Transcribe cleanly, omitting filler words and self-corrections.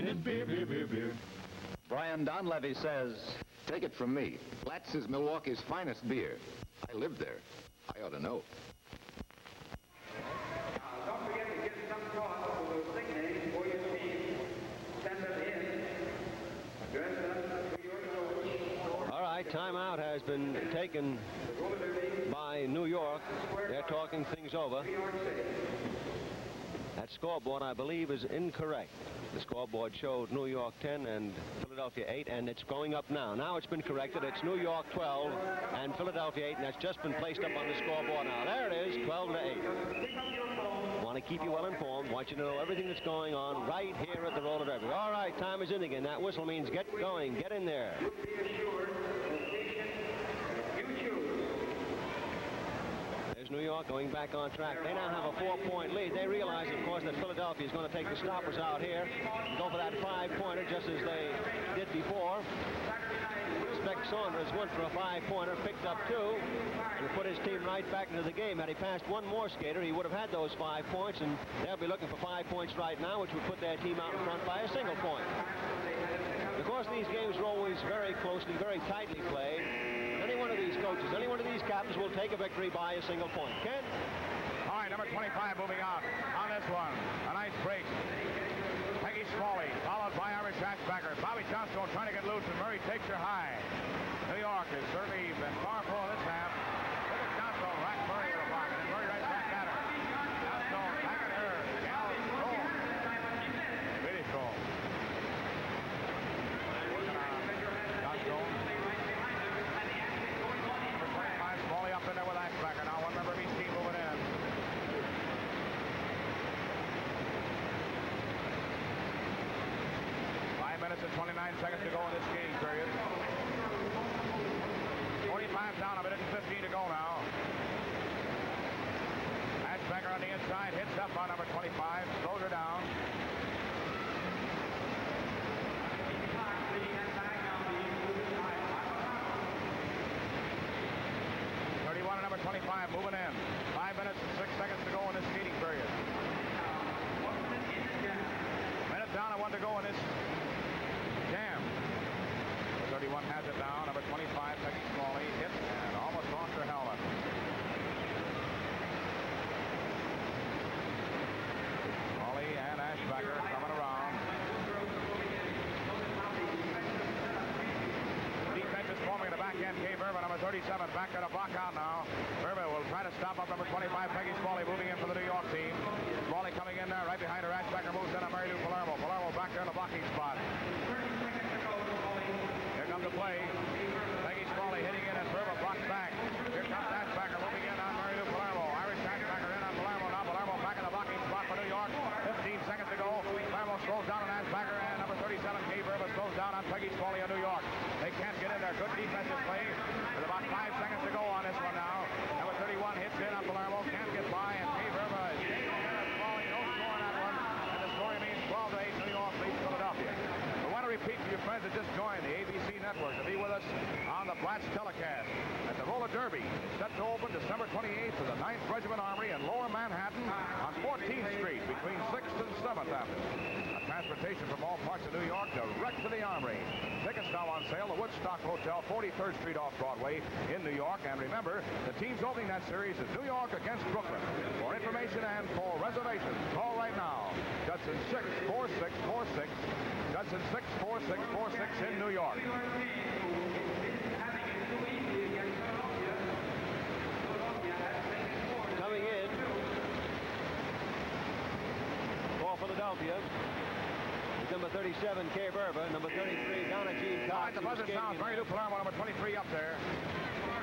It's beer, beer, beer, beer. Brian Donlevy says, take it from me. Blatz is Milwaukee's finest beer. I lived there. I ought to know. Don't forget to give some thought to those nicknames for your team. Send them in. Address them to your coach. All right, timeout has been taken by New York. They're talking things over. That scoreboard, I believe, is incorrect. The scoreboard showed New York 10 and Philadelphia 8, and it's going up now. Now it's been corrected. It's New York 12 and Philadelphia 8, and that's just been placed up on the scoreboard now. There it is, 12 to 8. Want to keep you well informed. Want you to know everything that's going on right here at the roller derby. All right, time is in again. That whistle means get going. Get in there. New York going back on track. They now have a 4-point lead. They realize, of course, that Philadelphia is going to take the stoppers out here and go for that 5-pointer just as they did before. Speck Saunders went for a 5-pointer, picked up 2, and put his team right back into the game. Had he passed one more skater, he would have had those 5 points, and they'll be looking for 5 points right now, which would put their team out in front by a single point. Of course, these games are always very closely, very tightly played. Any one of these coaches, any one of these captains will take a victory by a single point. Ken? All right, number 25 moving out on this one. A nice break. Peggy Smalley, followed by Irish Ashbacker. Bobby Johnstone trying to get loose, and Murray takes her high. New York has certainly been powerful in this half. Look at Johnstone, right Murray with a block, and Murray right back at her. Johnstone back at her. Gal strong. Really strong. Working on Johnstone. Smalley up in there with Ashbacker. Now one member of each team moving in. Minutes and 29 seconds to go in this game period. 45 down, a minute and 15 to go now. Ashbacker on the inside, hits up on number 25, slows her down. 31 and number 25 moving in. 5 minutes and 6 seconds to go in this skating period. Minute down and 1 to go in this jam. 31 has it down. Number 25, Peggy Smalley, hit and almost lost her helmet. Smalley and Ashbacker coming around. Defense is forming in the back end. Kay Verba, number 37, back to the block out now. Verba will try to stop up number 25, Peggy Smalley, moving in for the New York team. Smalley coming in there, right behind her. Ashbacker moves in on Mary Lou Palermo. Palermo back there in the blocking spot. Here comes the play. Peggy Smalley hitting in as Verba blocks back. Here comes Ashbacker moving in on Mary Lou Palermo. Irish Ashbacker in on Palermo. Now Palermo back in the blocking spot for New York. 15 seconds to go. Palermo slows down on Ashbacker, and number 37, Kay Verba, slows down on Peggy Smalley of New York. They can't get in there. Good defensive play. With about 5 seconds to go on this one now. Number 31 hits in on Palermo. Can't get by, and Kay Verba is taking in on Smalley. No score on that one. And the score remains 12 to 8. New York leads Philadelphia. I want to repeat to your friends that just joined the ABC network to be with us on the Blatz telecast. At the Roller Derby is set to open December 28th to the 9th Regiment Armory in Lower Manhattan on 14th Street between 6th and 7th Avenue. Transportation from all parts of New York direct to the Armory. Tickets now on sale. The Woodstock Hotel, 43rd Street off Broadway in New York. And remember, the teams opening that series is New York against Brooklyn. For information and for reservations, call right now. Judson 64646. Judson 64646 in New York. Coming in for Philadelphia. Number 37, Kay Verba. Number 33, Donna Jean Cox. The buzzer sounds. Mary Lou Palermo, number 23 up there.